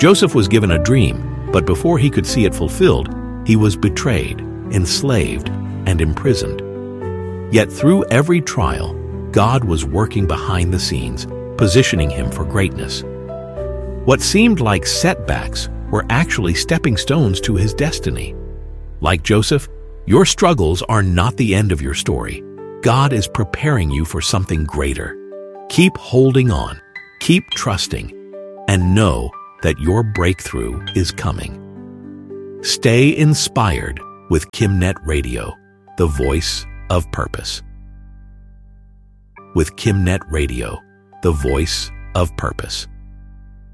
Joseph was given a dream, but before he could see it fulfilled, he was betrayed, enslaved, and imprisoned. Yet through every trial, God was working behind the scenes, positioning him for greatness. What seemed like setbacks were actually stepping stones to his destiny. Like Joseph, your struggles are not the end of your story. God is preparing you for something greater. Keep holding on, keep trusting, and know that your breakthrough is coming. Stay inspired with KimNet Radio, the voice of purpose. With KimNet Radio, the voice of purpose.